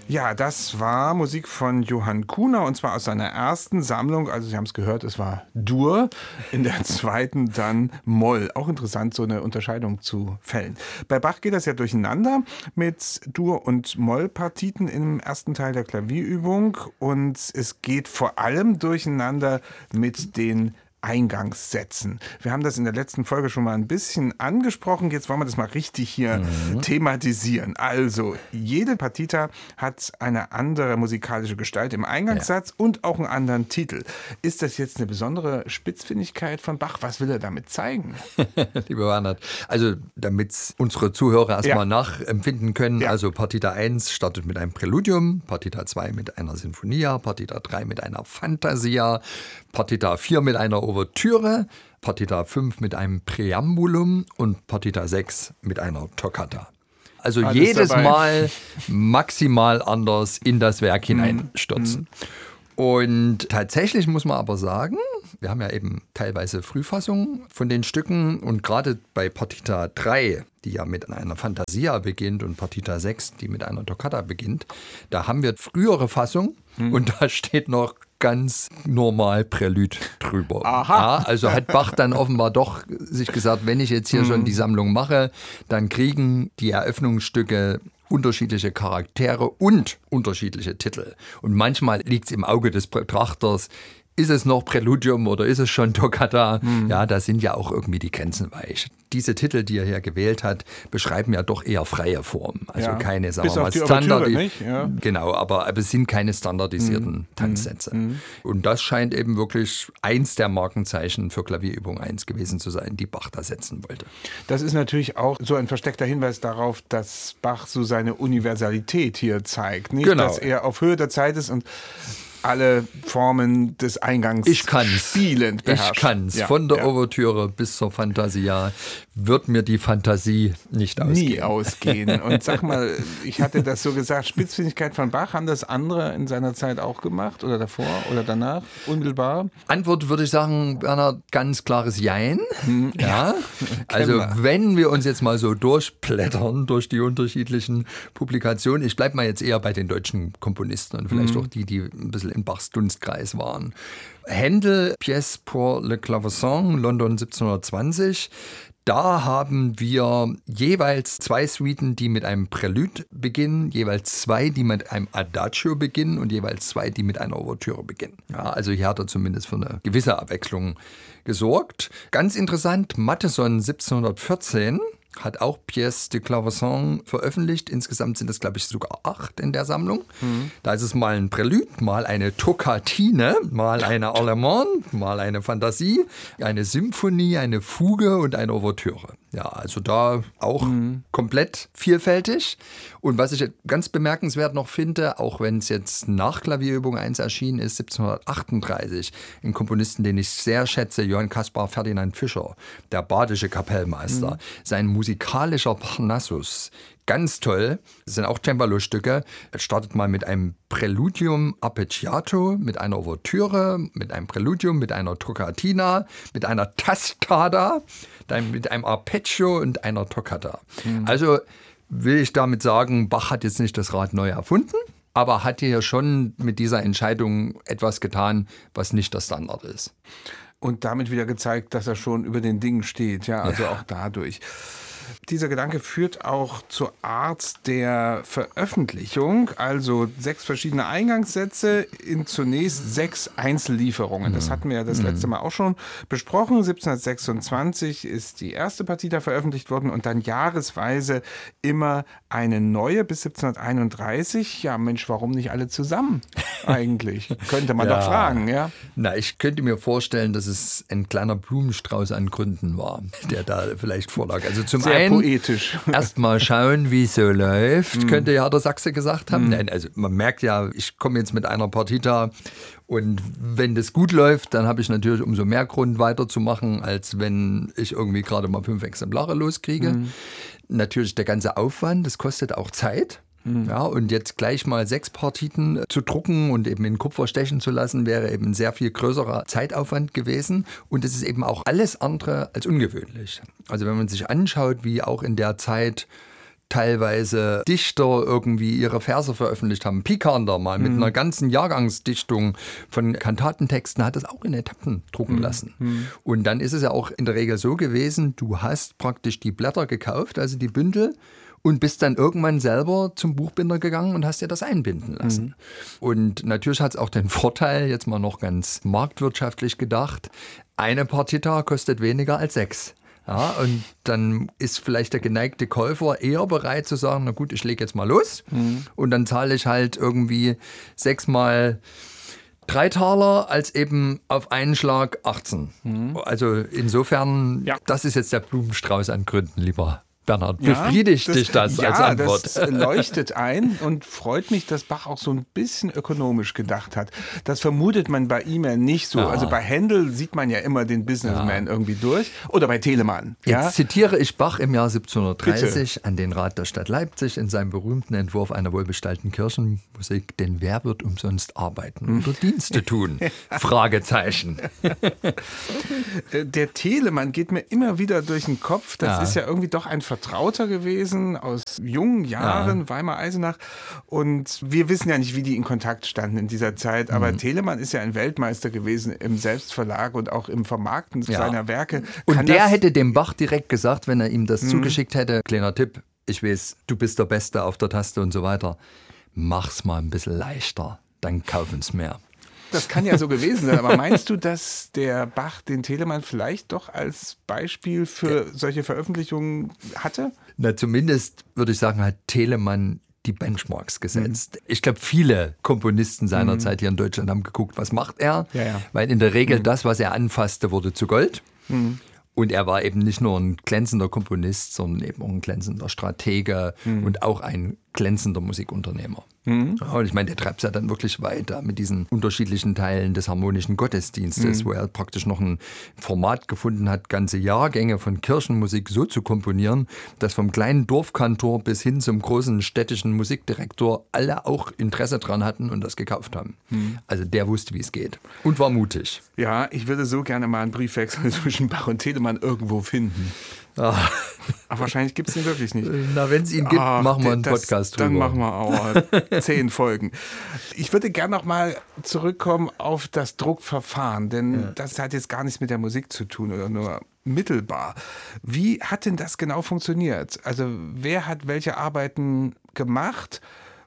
Ja, das war Musik von Johann Kuhner und zwar aus seiner ersten Sammlung. Also Sie haben es gehört, es war Dur, in der zweiten dann Moll. Auch interessant, so eine Unterscheidung zu fällen. Bei Bach geht das ja durcheinander mit Dur- und Moll-Partiten im ersten Teil der Klavierübung und es geht vor allem durcheinander mit den Eingangssätzen. Wir haben das in der letzten Folge schon mal ein bisschen angesprochen. Jetzt wollen wir das mal richtig hier thematisieren. Also, jede Partita hat eine andere musikalische Gestalt im Eingangssatz und auch einen anderen Titel. Ist das jetzt eine besondere Spitzfindigkeit von Bach? Was will er damit zeigen? Lieber Bernhard, also damit unsere Zuhörer erstmal nachempfinden können, Ja. also Partita 1 startet mit einem Präludium, Partita 2 mit einer Sinfonia, Partita 3 mit einer Fantasia, Partita 4 mit einer Ouvertüre, Partita 5 mit einem Präambulum und Partita 6 mit einer Toccata. Also Alles jedes dabei. Mal maximal anders in das Werk hineinstürzen. Und tatsächlich muss man aber sagen, wir haben ja eben teilweise Frühfassungen von den Stücken und gerade bei Partita 3, die ja mit einer Fantasia beginnt und Partita 6, die mit einer Toccata beginnt, da haben wir frühere Fassungen und da steht noch ganz normal Prälude drüber. Aha. Ja, also hat Bach dann offenbar doch sich gesagt, wenn ich jetzt hier schon die Sammlung mache, dann kriegen die Eröffnungsstücke unterschiedliche Charaktere und unterschiedliche Titel. Und manchmal liegt es im Auge des Betrachters, ist es noch Präludium oder ist es schon Toccata? Ja, da sind ja auch irgendwie die Grenzen weich. Diese Titel, die er hier gewählt hat, beschreiben ja doch eher freie Formen. Also keine, sagen Bis wir auf mal, die Ouvertüre, Standard. nicht? Ja. Genau, aber es sind keine standardisierten Tanzsätze. Und das scheint eben wirklich eins der Markenzeichen für Klavierübung 1 gewesen zu sein, die Bach da setzen wollte. Das ist natürlich auch so ein versteckter Hinweis darauf, dass Bach so seine Universalität hier zeigt. Nicht, Genau. dass er auf Höhe der Zeit ist und alle Formen des Eingangs spielend beherrscht. Ich kann's. Ja, Von der ja. Ouvertüre bis zur Fantasia wird mir die Fantasie nicht ausgehen. Nie ausgehen. Und sag mal, ich hatte das so gesagt, Spitzfindigkeit von Bach, haben das andere in seiner Zeit auch gemacht oder davor oder danach, unmittelbar? Antwort würde ich sagen, Bernhard, ganz klares Jein. Ja. Also wir. wenn wir uns jetzt mal so durchblättern durch die unterschiedlichen Publikationen, ich bleibe mal jetzt eher bei den deutschen Komponisten und vielleicht auch die ein bisschen in Bachs Dunstkreis waren. Händel, Pièce pour le Clavecin, London 1720. Da haben wir jeweils 2 Suiten, die mit einem Prälude beginnen, jeweils 2, die mit einem Adagio beginnen und jeweils 2, die mit einer Ouvertüre beginnen. Ja, also hier hat er zumindest für eine gewisse Abwechslung gesorgt. Ganz interessant, Mattheson 1714 hat auch Pièce de Clavecin veröffentlicht. Insgesamt sind es, glaube ich, sogar 8 in der Sammlung. Da ist es mal ein Prälude, mal eine Toccatine, mal eine Allemande, mal eine Fantasie, eine Symphonie, eine Fuge und eine Ouvertüre. Ja, also da auch komplett vielfältig. Und was ich ganz bemerkenswert noch finde, auch wenn es jetzt nach Klavierübung 1 erschienen ist, 1738, ein Komponisten, den ich sehr schätze, Johann Caspar Ferdinand Fischer, der badische Kapellmeister, sein musikalischer Parnassus. Ganz toll. Das sind auch Cembalo-Stücke. Es startet mal mit einem Präludium Arpeggiato, mit einer Ouvertüre, mit einem Präludium, mit einer Toccatina, mit einer Tastada, dann mit einem Arpeggio und einer Toccata. Also will ich damit sagen, Bach hat jetzt nicht das Rad neu erfunden, aber hat hier schon mit dieser Entscheidung etwas getan, was nicht der Standard ist. Und damit wieder gezeigt, dass er schon über den Dingen steht. Ja, also auch dadurch. Dieser Gedanke führt auch zur Art der Veröffentlichung, also 6 verschiedene Eingangssätze in zunächst 6 Einzellieferungen. Das hatten wir ja das letzte Mal auch schon besprochen. 1726 ist die erste Partita veröffentlicht worden und dann jahresweise immer eine neue bis 1731. Ja, Mensch, warum nicht alle zusammen eigentlich? Könnte man doch fragen, ja? Na, ich könnte mir vorstellen, dass es ein kleiner Blumenstrauß an Gründen war, der da vielleicht vorlag. Also zum Sehr einen poetisch. erstmal schauen, wie es so läuft, könnte ja der Sachse gesagt haben. Nein, also man merkt ja, ich komme jetzt mit einer Partita und wenn das gut läuft, dann habe ich natürlich umso mehr Grund weiterzumachen, als wenn ich irgendwie gerade mal 5 Exemplare loskriege. Natürlich der ganze Aufwand, das kostet auch Zeit. Ja, und jetzt gleich mal 6 Partiten zu drucken und eben in Kupfer stechen zu lassen, wäre eben ein sehr viel größerer Zeitaufwand gewesen. Und es ist eben auch alles andere als ungewöhnlich. Also wenn man sich anschaut, wie auch in der Zeit teilweise Dichter irgendwie ihre Verse veröffentlicht haben. Picander mal mit einer ganzen Jahrgangsdichtung von Kantatentexten hat das auch in Etappen drucken lassen. Und dann ist es ja auch in der Regel so gewesen, du hast praktisch die Blätter gekauft, also die Bündel, und bist dann irgendwann selber zum Buchbinder gegangen und hast dir das einbinden lassen. Und natürlich hat es auch den Vorteil, jetzt mal noch ganz marktwirtschaftlich gedacht, eine Partita kostet weniger als 6. Ja, und dann ist vielleicht der geneigte Käufer eher bereit zu sagen, na gut, ich lege jetzt mal los und dann zahle ich halt irgendwie 6 mal 3 Taler als eben auf einen Schlag 18. Also insofern, das ist jetzt der Blumenstrauß an Gründen, lieber Bernhard. Befriedigt dich das als Antwort? Das leuchtet ein und freut mich, dass Bach auch so ein bisschen ökonomisch gedacht hat. Das vermutet man bei ihm ja nicht so. Also bei Händel sieht man ja immer den Businessman irgendwie durch. Oder bei Telemann. Jetzt zitiere ich Bach im Jahr 1730 an den Rat der Stadt Leipzig in seinem berühmten Entwurf einer wohlbestallten Kirchenmusik. Denn wer wird umsonst arbeiten oder Dienste tun? Fragezeichen. Der Telemann geht mir immer wieder durch den Kopf. Das ist ja irgendwie doch ein Vertrauter gewesen aus jungen Jahren, Weimar-Eisenach. Und wir wissen ja nicht, wie die in Kontakt standen in dieser Zeit. Aber Telemann ist ja ein Weltmeister gewesen im Selbstverlag und auch im Vermarkten seiner Werke. Und der hätte dem Bach direkt gesagt, wenn er ihm das zugeschickt hätte, kleiner Tipp, ich weiß, du bist der Beste auf der Taste und so weiter. Mach's mal ein bisschen leichter, dann kaufen's mehr. Das kann ja so gewesen sein, aber meinst du, dass der Bach den Telemann vielleicht doch als Beispiel für solche Veröffentlichungen hatte? Na, zumindest würde ich sagen, hat Telemann die Benchmarks gesetzt. Ich glaube, viele Komponisten seiner Zeit hier in Deutschland haben geguckt, was macht er? Weil in der Regel das, was er anfasste, wurde zu Gold. Und er war eben nicht nur ein glänzender Komponist, sondern eben auch ein glänzender Stratege und auch ein glänzender Musikunternehmer. Ja, und ich meine, der treibt es ja dann wirklich weiter mit diesen unterschiedlichen Teilen des harmonischen Gottesdienstes, wo er praktisch noch ein Format gefunden hat, ganze Jahrgänge von Kirchenmusik so zu komponieren, dass vom kleinen Dorfkantor bis hin zum großen städtischen Musikdirektor alle auch Interesse dran hatten und das gekauft haben. Also der wusste, wie es geht und war mutig. Ja, ich würde so gerne mal einen Briefwechsel zwischen Bach und Telemann irgendwo finden. Aber wahrscheinlich gibt es ihn wirklich nicht. Na, wenn es ihn gibt, machen wir einen Podcast drüber. Dann machen wir auch 10 Folgen. Ich würde gerne noch mal zurückkommen auf das Druckverfahren, denn das hat jetzt gar nichts mit der Musik zu tun oder nur mittelbar. Wie hat denn das genau funktioniert? Also wer hat welche Arbeiten gemacht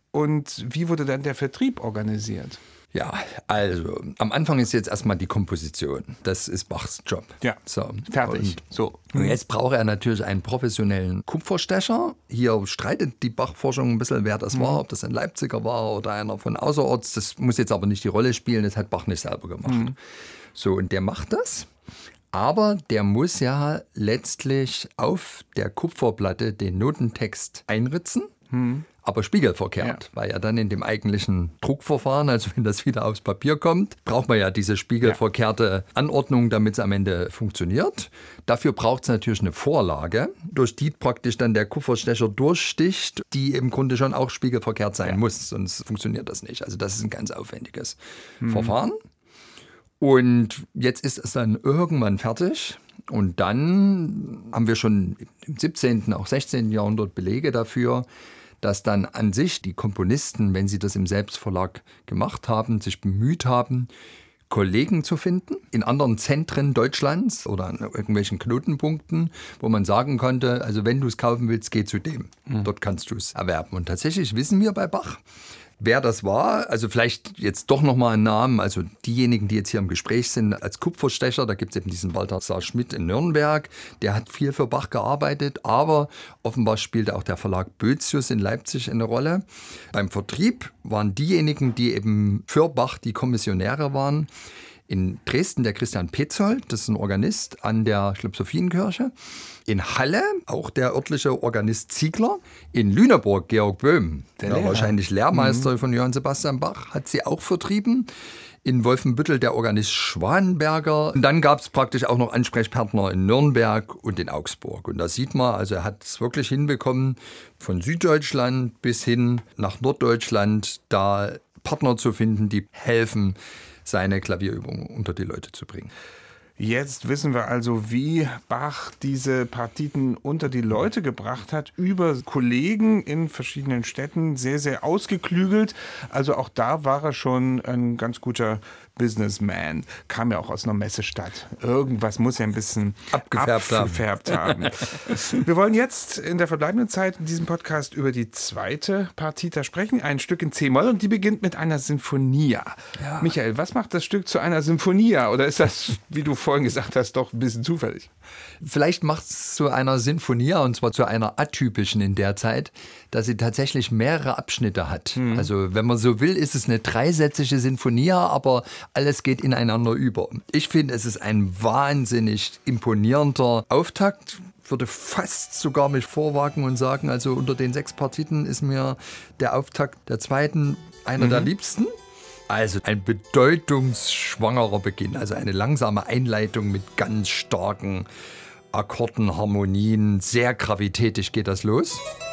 und wie wurde dann der Vertrieb organisiert? Ja, also am Anfang ist jetzt erstmal die Komposition. Das ist Bachs Job. Ja, so, fertig. Und jetzt braucht er natürlich einen professionellen Kupferstecher. Hier streitet die Bach-Forschung ein bisschen, wer das war, ob das ein Leipziger war oder einer von außerorts. Das muss jetzt aber nicht die Rolle spielen, das hat Bach nicht selber gemacht. So, und der macht das. Aber der muss ja letztlich auf der Kupferplatte den Notentext einritzen. Aber spiegelverkehrt, weil ja dann in dem eigentlichen Druckverfahren, also wenn das wieder aufs Papier kommt, braucht man ja diese spiegelverkehrte Anordnung, damit es am Ende funktioniert. Dafür braucht es natürlich eine Vorlage, durch die praktisch dann der Kupferstecher durchsticht, die im Grunde schon auch spiegelverkehrt sein muss, sonst funktioniert das nicht. Also das ist ein ganz aufwendiges Verfahren. Und jetzt ist es dann irgendwann fertig. Und dann haben wir schon im 17., auch 16. Jahrhundert Belege dafür, dass dann an sich die Komponisten, wenn sie das im Selbstverlag gemacht haben, sich bemüht haben, Kollegen zu finden in anderen Zentren Deutschlands oder an irgendwelchen Knotenpunkten, wo man sagen konnte, also wenn du es kaufen willst, geh zu dem. Dort kannst du es erwerben. Und tatsächlich wissen wir bei Bach, wer das war, also vielleicht jetzt doch nochmal einen Namen, also diejenigen, die jetzt hier im Gespräch sind, als Kupferstecher, da gibt es eben diesen Balthasar Schmidt in Nürnberg, der hat viel für Bach gearbeitet, aber offenbar spielte auch der Verlag Boëthius in Leipzig eine Rolle. Beim Vertrieb waren diejenigen, die eben für Bach die Kommissionäre waren, in Dresden der Christian Petzold, das ist ein Organist an der, ich glaube, Sophienkirche. In Halle auch der örtliche Organist Ziegler. In Lüneburg Georg Böhm, der wahrscheinlich Lehrmeister von Johann Sebastian Bach, hat sie auch vertrieben. In Wolfenbüttel der Organist Schwanenberger. Und dann gab es praktisch auch noch Ansprechpartner in Nürnberg und in Augsburg. Und da sieht man, also er hat es wirklich hinbekommen, von Süddeutschland bis hin nach Norddeutschland da Partner zu finden, die helfen, seine Klavierübungen unter die Leute zu bringen. Jetzt wissen wir also, wie Bach diese Partiten unter die Leute gebracht hat, über Kollegen in verschiedenen Städten, sehr, sehr ausgeklügelt. Also auch da war er schon ein ganz guter Businessman. Kam ja auch aus einer Messestadt. Irgendwas muss ja ein bisschen abgefärbt haben. Wir wollen jetzt in der verbleibenden Zeit in diesem Podcast über die zweite Partita sprechen, ein Stück in C-Moll, und die beginnt mit einer Sinfonia. Ja. Michael, was macht das Stück zu einer Sinfonia? Oder ist das, wie du vorhin gesagt hast, doch ein bisschen zufällig? Vielleicht macht es zu einer Sinfonia, und zwar zu einer atypischen in der Zeit, dass sie tatsächlich mehrere Abschnitte hat. Also wenn man so will, ist es eine dreisätzige Sinfonia, aber alles geht ineinander über. Ich finde, es ist ein wahnsinnig imponierender Auftakt. Ich würde fast sogar mich vorwagen und sagen, also unter den 6 Partiten ist mir der Auftakt der zweiten einer der liebsten. Also ein bedeutungsschwangerer Beginn, also eine langsame Einleitung mit ganz starken Akkorden, Harmonien, sehr gravitätisch geht das los.